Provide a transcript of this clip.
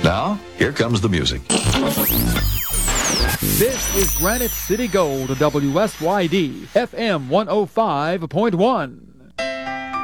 Now, here comes the music. This is Granite City Gold, WSYD, FM 105.1.